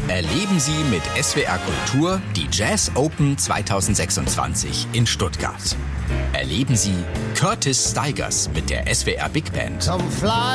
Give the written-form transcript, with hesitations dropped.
Erleben Sie mit SWR Kultur die Jazz Open 2026 in Stuttgart. Erleben Sie Curtis Stigers mit der SWR Big Band.